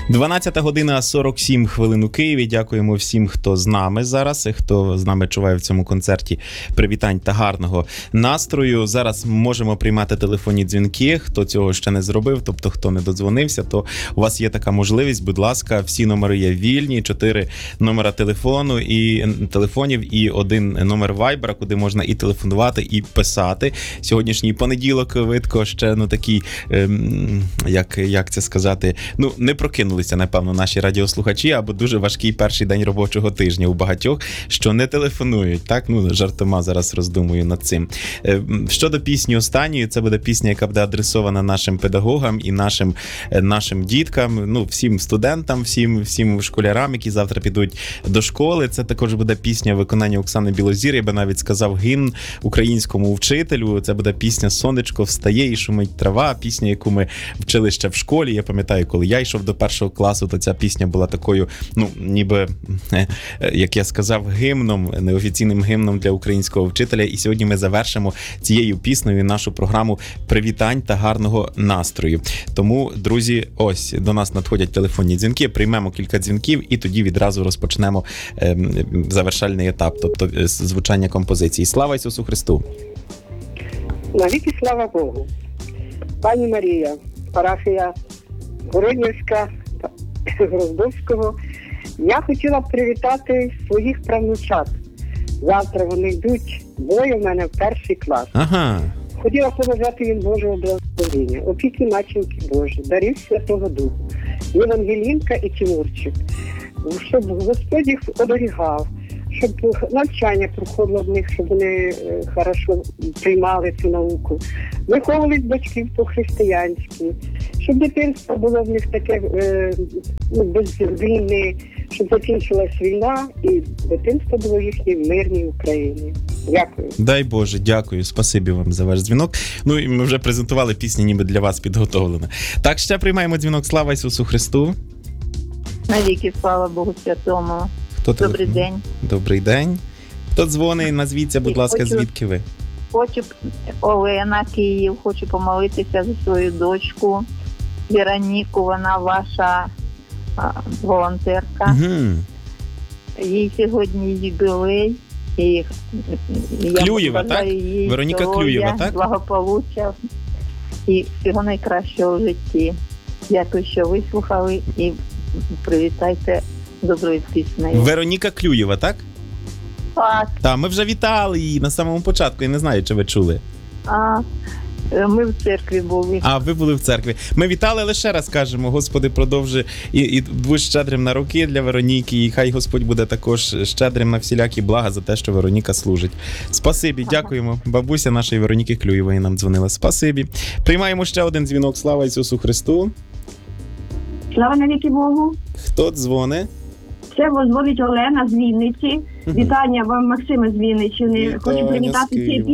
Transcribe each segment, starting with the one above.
12 година 47 хвилин у Києві. Дякуємо всім, хто з нами зараз і хто з нами чуває в цьому концерті привітань та гарного настрою. Зараз можемо приймати телефонні дзвінки. Хто цього ще не зробив, тобто хто не додзвонився, то у вас є така можливість. Будь ласка, всі номери є вільні. 4 номера телефонів і 1 номер Вайбера, куди можна і телефонувати, і писати. Сьогоднішній понеділок, видко, ще такий, як це сказати, не прокинулися, напевно, наші радіослухачі, або дуже важкий перший день робочого тижня у багатьох, що не телефонують, так? Жартома зараз роздумую над цим. Щодо пісні останньої, це буде пісня, яка буде адресована нашим педагогам і нашим діткам, всім студентам, всім школярам, які завтра підуть до школи. Це також буде пісня виконання Оксани Білозір, я би навіть сказав гімн українському вчителю. Це буде пісня «Сонечко встає і шумить трава», пісня, яку ми вчили ще в школі. Я пам'ятаю, коли я йшов до першого класу, то ця пісня була такою, ніби, як я сказав, гімном, неофіційним гімном для українського вчителя. І сьогодні ми завершимо цією піснею нашу програму привітань та гарного настрою. Тому, друзі, ось, до нас надходять телефонні дзвінки, приймемо кілька дзвінків і тоді відразу розпочнемо завершальний етап, тобто звучання композиції. Слава Ісусу Христу! Навіки слава Богу! Пані Марія, парафія Городнівська, Гроздовського. Я хотіла б привітати своїх правнучат. Завтра вони йдуть двоє в мене в перший клас. Ага. Хотіла побажати їм Божого благословення, опіки матінки Божої, дарів Святого Духу, Євангелінка і Тимурчик. Щоб Господь їх оберігав, щоб навчання проходило в них, щоб вони хорошо приймали цю науку, виховували батьків по-християнськи, щоб дитинство було в них таке без війни, щоб закінчилась війна і дитинство було їхнє в мирній Україні. Дякую. Дай Боже, дякую, спасибі вам за ваш дзвінок. І ми вже презентували пісню, ніби для вас підготовлена. Так, ще приймаємо дзвінок. Слава Ісусу Христу! Навіки слава Богу Святому. Добрий день. Добрий день. Хто дзвонить? Назвіться, будь ласка, звідки ви? Хочу, Олена, Київ, хочу помолитися за свою дочку Вероніку, вона ваша волонтерка. Угу. Їй сьогодні юбілей. І Клюєва, так? Вероніка Клюєва, так? Благополуччя і всього найкращого в житті. Дякую, що вислухали, і привітайте доброю піснею. Вероніка Клюєва, так? Так. Так, ми вже вітали її на самому початку, я не знаю, чи ви чули. Ми в церкві були. Ви були в церкві. Ми вітали, але ще раз кажемо, Господи, продовжуй і будь щедрим на роки для Вероніки, і хай Господь буде також щедрим на всілякі блага за те, що Вероніка служить. Спасибі, дякуємо. Бабуся нашої Вероніки Клюєвої нам дзвонила. Спасибі. Приймаємо ще один дзвінок. Слава Ісусу Христу! Слава навіки Богу! Хто дзвонить? Це дзвонить Олена з Вінниці. Вітання вам, Максиме з Вінниччини. Хочу привітати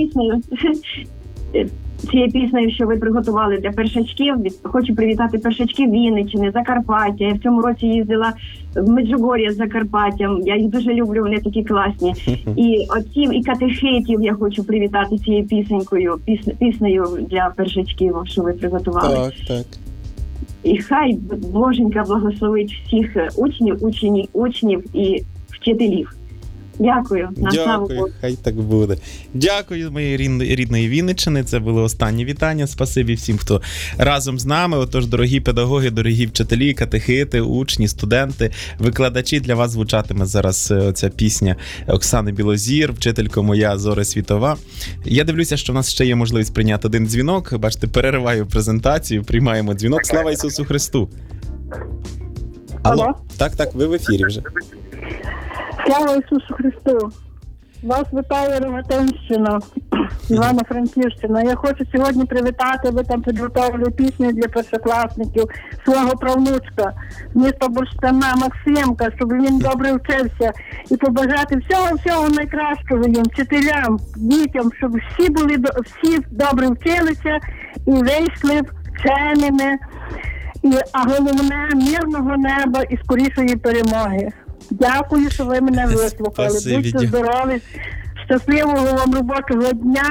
цією піснею, що ви приготували для першачків. Хочу привітати першачків Вінниччини, Закарпаття. Я в цьому році їздила в Меджугор'я з Закарпаттям. Я їх дуже люблю, вони такі класні. І отців, і катехетів я хочу привітати цією піснею для першачків, що ви приготували. Так, так. І хай Боженька благословить всіх учнів і вчителів. Дякую. Дякую, хай так буде. Дякую, моєї рідної Вінниччини. Це були останні вітання. Спасибі всім, хто разом з нами. Отож, дорогі педагоги, дорогі вчителі, катехити, учні, студенти, викладачі, для вас звучатиме зараз ця пісня Оксани Білозір, вчителько моя Зоре Світова. Я дивлюся, що в нас ще є можливість прийняти один дзвінок. Бачите, перериваю презентацію, приймаємо дзвінок. Слава Ісусу Христу! Алло? Так, ви в ефірі вже. Слава Ісусу Христу! Вас вітає Рогатинщина, Івано-Франківщина. Я хочу сьогодні привітати, ви там підготовили пісню для першокласників, свого правнучка, міста Бурштина Максимка, щоб він добре вчився, і побажати всього найкращого їм, вчителям, дітям, щоб всі добре вчилися і вийшли вченими, а головне мирного неба і скорішої перемоги. Дякую, що ви мене вислухали. Будьте здорові, щасливого вам робочого дня,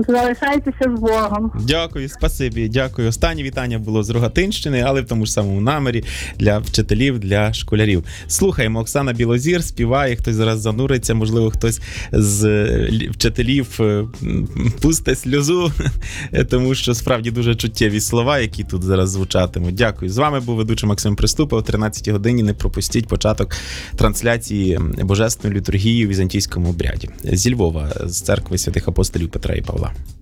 Залишайтеся з Богом. Дякую, спасибі, дякую. Останнє вітання було з Рогатинщини, але в тому ж самому намірі для вчителів, для школярів. Слухаємо, Оксана Білозір співає, хтось зараз зануриться, можливо, хтось з вчителів пусте сльозу, тому що справді дуже чуттєві слова, які тут зараз звучатимуть. Дякую. З вами був ведучий Максим Приступа. О 13 годині не пропустіть початок трансляції Божественної літургії у візантійському обряді. Зі Львова, з церкви святих апостолів Петра і Павла.